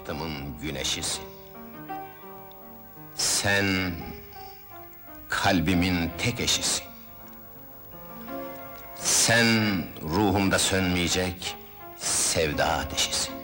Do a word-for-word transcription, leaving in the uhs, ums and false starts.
bahtımın güneşisin. Sen kalbimin tek eşisin. Sen ruhumda sönmeyecek sevda ateşisin.